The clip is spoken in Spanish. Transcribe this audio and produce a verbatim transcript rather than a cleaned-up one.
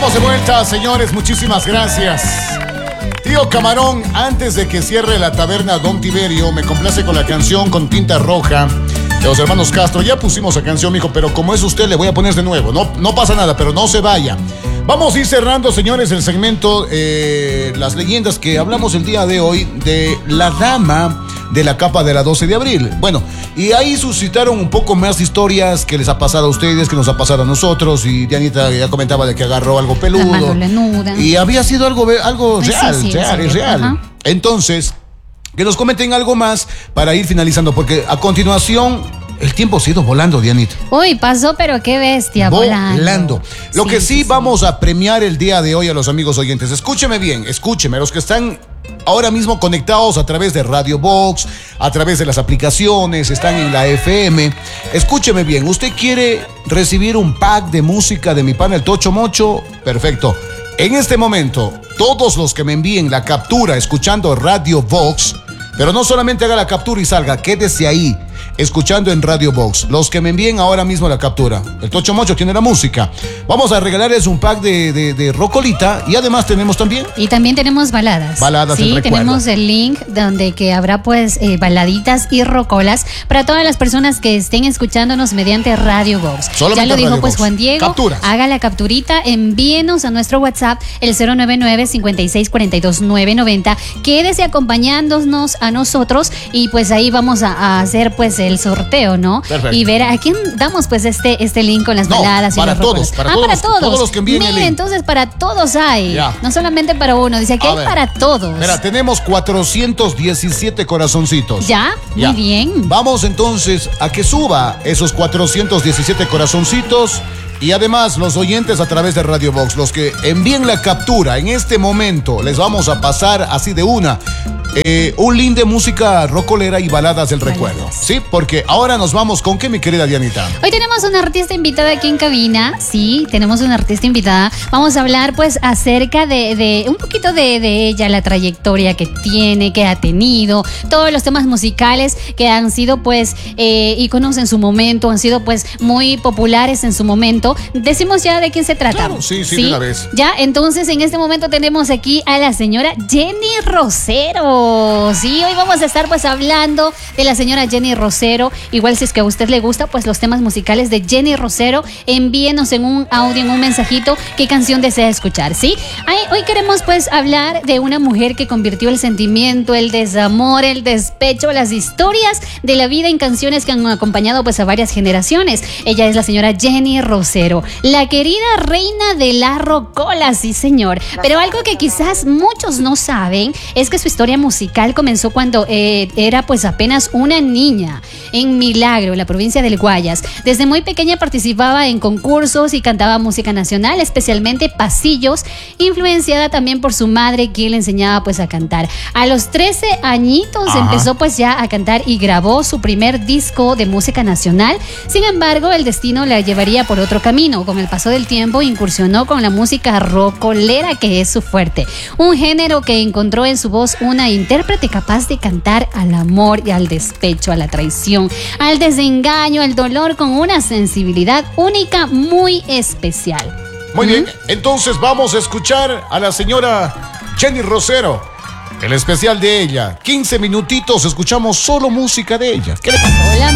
estamos de vuelta, señores, muchísimas gracias. Tío Camarón, antes de que cierre la taberna Don Tiberio, me complace con la canción Con Tinta Roja de los hermanos Castro. Ya pusimos la canción, mijo, pero como es usted, le voy a poner de nuevo. No, no pasa nada, pero no se vaya. Vamos a ir cerrando, señores, el segmento, eh, las leyendas que hablamos el día de hoy de la dama de la capa de la doce de abril. Bueno, y ahí suscitaron un poco más historias que les ha pasado a ustedes, que nos ha pasado a nosotros, y Dianita ya comentaba de que agarró algo peludo. Y había sido algo, algo Ay, real, sí, sí, real, sí, es real. ajá. Entonces, que nos comenten algo más para ir finalizando, porque a continuación el tiempo se ha ido volando, Dianita. Uy, pasó, pero qué bestia, volando. Volando. Lo Sí, que sí, sí, sí. vamos a premiar el día de hoy a los amigos oyentes. Escúcheme bien, escúcheme, los que están ahora mismo conectados a través de Radio Box, a través de las aplicaciones, están en la F M. Escúcheme bien, ¿usted quiere recibir un pack de música de mi pana el Tocho Mocho? Perfecto. En este momento, todos los que me envíen la captura escuchando Radio Box, pero no solamente haga la captura y salga, quédese ahí, escuchando en Radio Box. Los que me envíen ahora mismo la captura. El Tocho Mocho tiene la música. Vamos a regalarles un pack de, de, de rocolita, y además tenemos también Y también tenemos baladas. Baladas, Sí, el recuerdo. tenemos el link donde que habrá pues eh, baladitas y rocolas para todas las personas que estén escuchándonos mediante Radio Box. Solamente Ya lo dijo Radio pues Box. Juan Diego. Capturas. Haga la capturita, envíenos a nuestro WhatsApp el cero nueve nueve, cinco seis cuatro dos, nueve nueve cero. Quédese acompañándonos a nosotros y pues ahí vamos a, a hacer pues el sorteo, ¿no? Perfecto. Y ver a quién damos pues este, este link con las No, baladas y para las todos, rocolas. para ah, todos para los- todos. todos los que envíen el Mire, link. entonces para todos hay. Ya. No solamente para uno, dice que A hay ver. para todos. Mira, tenemos cuatrocientos diecisiete corazoncitos. Ya, Ya. muy bien. Vamos entonces a que suba esos cuatrocientos diecisiete corazoncitos. Y además, los oyentes a través de Radio Box, los que envíen la captura en este momento, les vamos a pasar así de una eh, un link de música rocolera y baladas del Baladas. recuerdo. Sí, porque ahora nos vamos con qué, mi querida Dianita. Hoy tenemos una artista invitada aquí en cabina. Sí, tenemos una artista invitada. Vamos a hablar pues acerca de, de un poquito de, de ella, la trayectoria que tiene, que ha tenido, todos los temas musicales que han sido pues eh, íconos en su momento, han sido pues muy populares en su momento. Decimos ya de quién se trata. Claro, sí, sí, de una vez. Ya, entonces en este momento tenemos aquí a la señora Jenny Rosero. Sí, hoy vamos a estar pues hablando de la señora Jenny Rosero. Igual si es que a usted le gusta pues los temas musicales de Jenny Rosero, envíenos en un audio, en un mensajito, qué canción desea escuchar, ¿sí? Ay, hoy queremos pues hablar de una mujer que convirtió el sentimiento, el desamor, el despecho, las historias de la vida en canciones que han acompañado pues a varias generaciones. Ella es la señora Jenny Rosero, la querida reina de la rocola, sí señor. Pero algo que quizás muchos no saben es que su historia musical comenzó cuando eh, era pues apenas una niña en Milagro, en la provincia del Guayas. Desde muy pequeña participaba en concursos y cantaba música nacional, especialmente pasillos, influenciada también por su madre, quien le enseñaba pues a cantar. A los trece añitos Ajá. empezó pues ya a cantar y grabó su primer disco de música nacional. Sin embargo, el destino la llevaría por otro camino. Con el paso del tiempo incursionó con la música rocolera, que es su fuerte, un género que encontró en su voz una intérprete capaz de cantar al amor y al despecho, a la traición, al desengaño, al dolor, con una sensibilidad única, muy especial. Muy bien, entonces vamos a escuchar a la señora Jenny Rosero, el especial de ella. quince minutitos, escuchamos solo música de ella. ¿Qué le pasa? Hola.